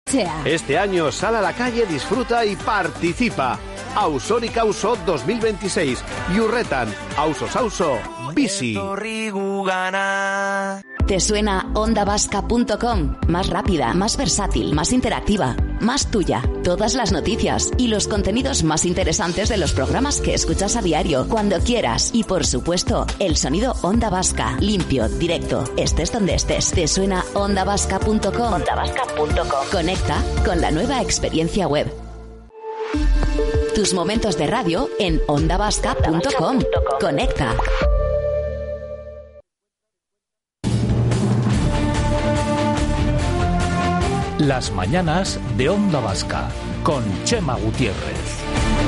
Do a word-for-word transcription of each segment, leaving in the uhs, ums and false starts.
Este año sal a la calle, disfruta y participa. Ausoric Auso dos mil veintiséis. Yurretan, Ausos Auso, Bici. ¿Te suena onda vasca punto com? Más rápida, más versátil, más interactiva, más tuya. Todas las noticias y los contenidos más interesantes de los programas que escuchas a diario, cuando quieras. Y por supuesto, el sonido Onda Vasca, limpio, directo, estés donde estés. ¿Te suena onda vasca punto com? onda vasca punto com. Conecta con la nueva experiencia web. Tus momentos de radio en onda vasca punto com. Conecta. Las mañanas de Onda Vasca, con Chema Gutiérrez.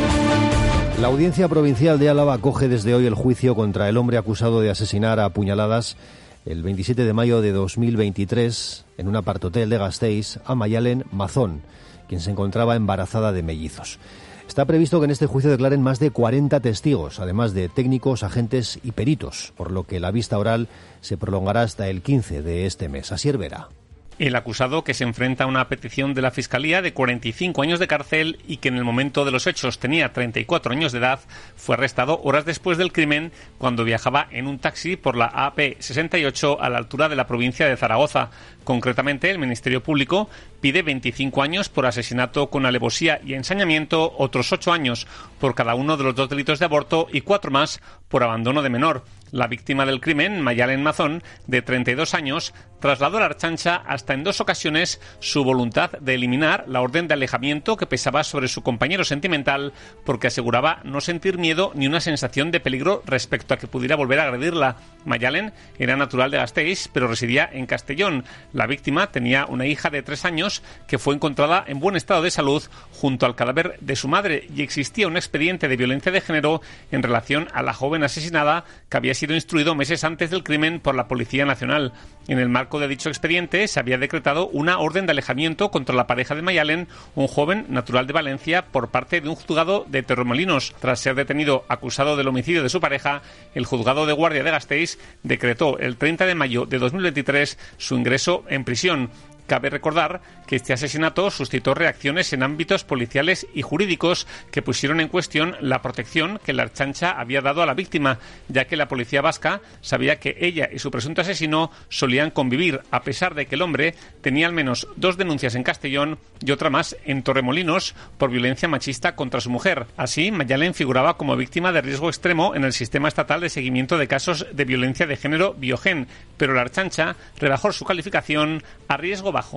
La Audiencia Provincial de Álava acoge desde hoy el juicio contra el hombre acusado de asesinar a puñaladas el veintisiete de mayo de dos mil veintitrés en un apartotel de Gasteiz a Mayalen Mazón, quien se encontraba embarazada de mellizos. Está previsto que en este juicio declaren más de cuarenta testigos, además de técnicos, agentes y peritos, por lo que la vista oral se prolongará hasta el quince de este mes. Asier Vera. El acusado, que se enfrenta a una petición de la Fiscalía de cuarenta y cinco años de cárcel y que en el momento de los hechos tenía treinta y cuatro años de edad, fue arrestado horas después del crimen cuando viajaba en un taxi por la A P sesenta y ocho a la altura de la provincia de Zaragoza. Concretamente, el Ministerio Público pide veinticinco años por asesinato con alevosía y ensañamiento, otros ocho años por cada uno de los dos delitos de aborto y cuatro más por abandono de menor. La víctima del crimen, Mayalen Mazón, de treinta y dos años, trasladó a la Archancha hasta en dos ocasiones su voluntad de eliminar la orden de alejamiento que pesaba sobre su compañero sentimental porque aseguraba no sentir miedo ni una sensación de peligro respecto a que pudiera volver a agredirla. Mayalen era natural de Gasteiz, pero residía en Castellón. La víctima tenía una hija de tres años que fue encontrada en buen estado de salud junto al cadáver de su madre y existía un expediente de violencia de género en relación a la joven asesinada que había sido instruido meses antes del crimen por la Policía Nacional. En el marco de dicho expediente se había decretado una orden de alejamiento contra la pareja de Mayalen, un joven natural de Valencia, por parte de un juzgado de Torremolinos. Tras ser detenido acusado del homicidio de su pareja, el juzgado de guardia de Gasteiz decretó el treinta de mayo de dos mil veintitrés su ingreso en prisión. Cabe recordar que este asesinato suscitó reacciones en ámbitos policiales y jurídicos que pusieron en cuestión la protección que la Archancha había dado a la víctima, ya que la policía vasca sabía que ella y su presunto asesino solían convivir, a pesar de que el hombre tenía al menos dos denuncias en Castellón y otra más en Torremolinos por violencia machista contra su mujer. Así, Mayalen figuraba como víctima de riesgo extremo en el sistema estatal de seguimiento de casos de violencia de género Biogen, pero la Archancha rebajó su calificación a riesgo bajo.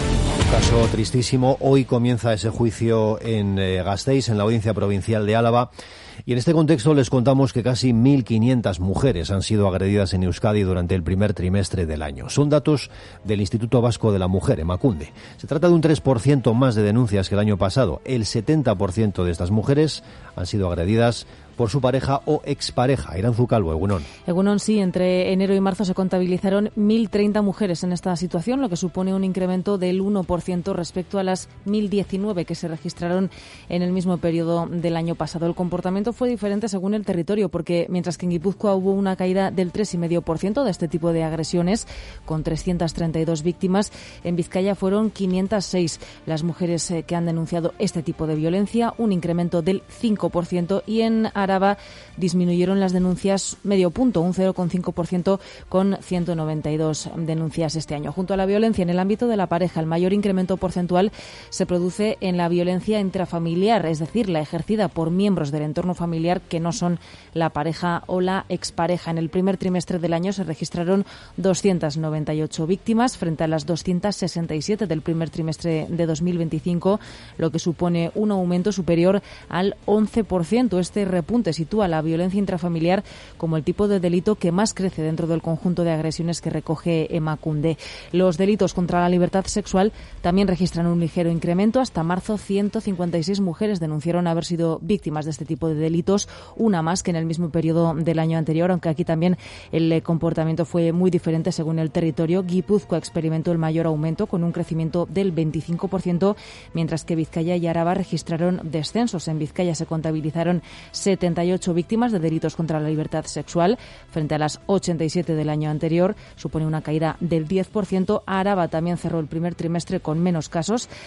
Un caso tristísimo. Hoy comienza ese juicio en eh, Gasteiz, en la Audiencia Provincial de Álava. Y en este contexto les contamos que casi mil quinientas mujeres han sido agredidas en Euskadi durante el primer trimestre del año. Son datos del Instituto Vasco de la Mujer, Emakunde. Se trata de un tres por ciento más de denuncias que el año pasado. El setenta por ciento de estas mujeres han sido agredidas por su pareja o expareja. Iranzu Calvo, Egunon. Egunon, sí, entre enero y marzo se contabilizaron mil treinta mujeres en esta situación, lo que supone un incremento del uno por ciento respecto a las mil diecinueve que se registraron en el mismo periodo del año pasado. El comportamiento fue diferente según el territorio, porque mientras que en Guipúzcoa hubo una caída del tres coma cinco por ciento de este tipo de agresiones, con trescientas treinta y dos víctimas, en Vizcaya fueron quinientas seis las mujeres que han denunciado este tipo de violencia, un incremento del cinco por ciento, y en Araba disminuyeron las denuncias medio punto, un cero coma cinco por ciento, con ciento noventa y dos denuncias este año. Junto a la violencia en el ámbito de la pareja, el mayor incremento porcentual se produce en la violencia intrafamiliar, es decir, la ejercida por miembros del entorno familiar que no son la pareja o la expareja. En el primer trimestre del año se registraron doscientas noventa y ocho víctimas frente a las doscientas sesenta y siete del primer trimestre de dos mil veinticinco, lo que supone un aumento superior al once por ciento. Este repunte sitúa la violencia intrafamiliar como el tipo de delito que más crece dentro del conjunto de agresiones que recoge Emakunde. Los delitos contra la libertad sexual también registran un ligero incremento. Hasta marzo, ciento cincuenta y seis mujeres denunciaron haber sido víctimas de este tipo de delitos, una más que en el mismo periodo del año anterior, aunque aquí también el comportamiento fue muy diferente según el territorio. Guipúzcoa experimentó el mayor aumento, con un crecimiento del veinticinco por ciento, mientras que Vizcaya y Araba registraron descensos. En Vizcaya se contabilizaron setenta y ocho víctimas de delitos contra la libertad sexual frente a las ochenta y siete del año anterior, supone una caída del diez por ciento. Araba también cerró el primer trimestre con menos casos,